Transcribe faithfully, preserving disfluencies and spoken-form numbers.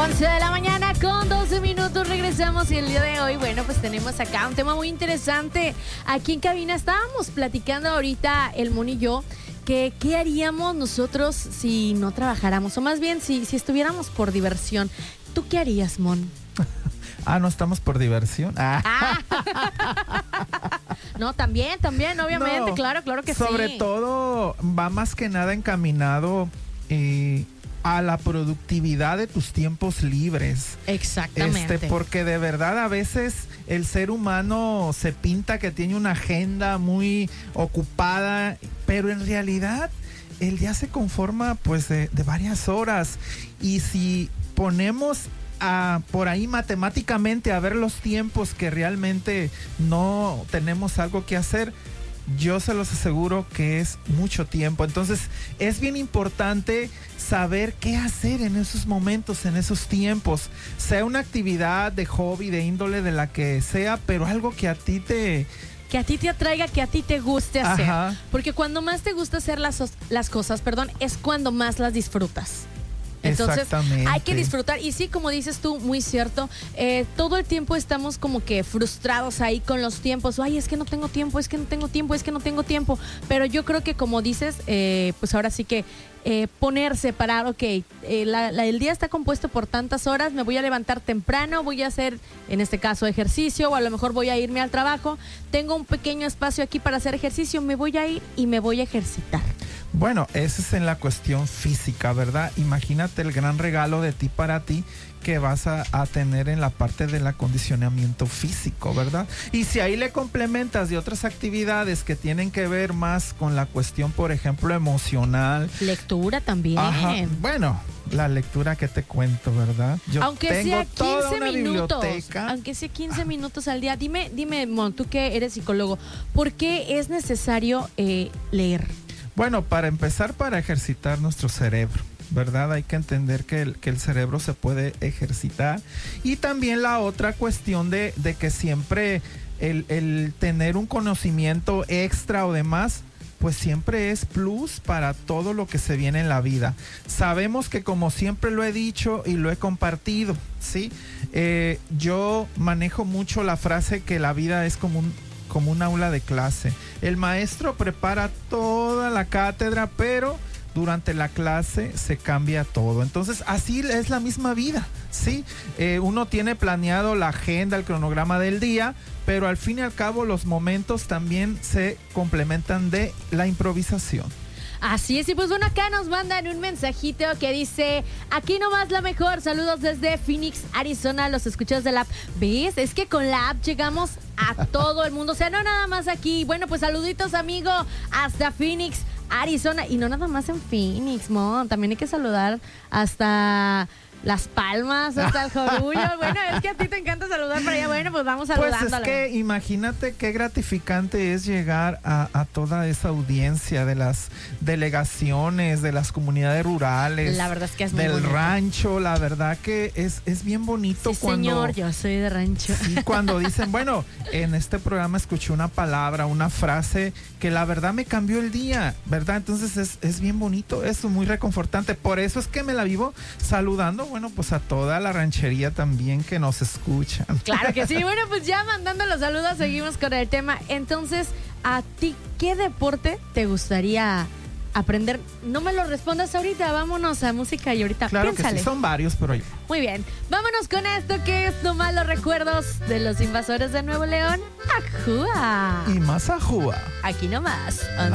once de la mañana con doce minutos regresamos y el día de hoy, bueno, pues tenemos acá un tema muy interesante. Aquí en cabina estábamos platicando ahorita el Mon y yo que qué haríamos nosotros si no trabajáramos, o más bien si, si estuviéramos por diversión. ¿Tú qué harías, Mon? Ah, ¿no estamos por diversión? Ah. Ah. No, también, también, obviamente, No, claro, claro que sobre sí. Sobre todo va más que nada encaminado eh, a la productividad de tus tiempos libres. Exactamente. Este, porque de verdad a veces el ser humano se pinta que tiene una agenda muy ocupada, pero en realidad el día se conforma pues de, de varias horas. Y si ponemos a, por ahí matemáticamente a ver los tiempos que realmente no tenemos algo que hacer, yo se los aseguro que es mucho tiempo. Entonces es bien importante saber qué hacer en esos momentos, en esos tiempos, sea una actividad de hobby, de índole, de la que sea, pero algo que a ti te... Que a ti te atraiga, que a ti te guste hacer. Ajá. Porque cuando más te gusta hacer las, las cosas, perdón, es cuando más las disfrutas. Entonces hay que disfrutar. Y sí, como dices tú, muy cierto, eh, todo el tiempo estamos como que frustrados ahí con los tiempos. Ay, es que no tengo tiempo, es que no tengo tiempo, es que no tengo tiempo. Pero yo creo que como dices, eh, pues ahora sí que eh, ponerse, parar, ok, eh, la, la, el día está compuesto por tantas horas, me voy a levantar temprano, voy a hacer, en este caso, ejercicio, o a lo mejor voy a irme al trabajo. Tengo un pequeño espacio aquí para hacer ejercicio, me voy a ir y me voy a ejercitar. Bueno, eso es en la cuestión física, ¿verdad? Imagínate el gran regalo de ti para ti que vas a, a tener en la parte del acondicionamiento físico, ¿verdad? Y si ahí le complementas de otras actividades que tienen que ver más con la cuestión, por ejemplo, emocional. Lectura también. Ajá. Bueno, la lectura que te cuento, ¿verdad? Yo aunque tengo sea toda quince una minutos, biblioteca. aunque sea quince minutos al día. Dime, dime, Mon, tú que eres psicólogo, ¿por qué es necesario eh, leer? Bueno, para empezar, para ejercitar nuestro cerebro, ¿verdad? Hay que entender que el, que el cerebro se puede ejercitar. Y también la otra cuestión de, de que siempre el, el tener un conocimiento extra o demás, pues siempre es plus para todo lo que se viene en la vida. Sabemos que, como siempre lo he dicho y lo he compartido, ¿sí? Eh, yo manejo mucho la frase que la vida es como un como un aula de clase. El maestro prepara toda la cátedra, pero durante la clase se cambia todo. Entonces, así es la misma vida, ¿sí? Eh, uno tiene planeado la agenda, el cronograma del día, pero al fin y al cabo los momentos también se complementan de la improvisación. Así es, y pues bueno, acá nos mandan un mensajito que dice: aquí nomás la mejor, saludos desde Phoenix, Arizona, los escuchas de la app. ¿Ves? Es que con la app llegamos a todo el mundo, o sea, no nada más aquí. Bueno, pues saluditos, amigo, hasta Phoenix, Arizona, y no nada más en Phoenix, Mon, también hay que saludar hasta Las Palmas, hasta el Jorullo. Bueno, es que a ti te encanta saludar para allá. Bueno, pues vamos saludándole. Pues es que imagínate qué gratificante es llegar a, a toda esa audiencia de las delegaciones, de las comunidades rurales. La verdad es que es muy del bonito. Rancho, la verdad que es, es bien bonito. Sí, cuando, señor, yo soy de rancho. Sí, cuando dicen, bueno, en este programa escuché una palabra, una frase que la verdad me cambió el día, ¿verdad? Entonces es, es bien bonito eso, muy reconfortante. Por eso es que me la vivo saludando, bueno, pues a toda la ranchería también que nos escuchan. Claro que sí. Bueno, pues ya mandando los saludos, seguimos con el tema. Entonces, ¿a ti qué deporte te gustaría aprender? No me lo respondas ahorita, vámonos a música y ahorita claro piénsale. Que sí, son varios, pero... Muy bien, vámonos con esto que es nomás los recuerdos de los invasores de Nuevo León. ¡Ajúa! Y más ajúa. Aquí nomás.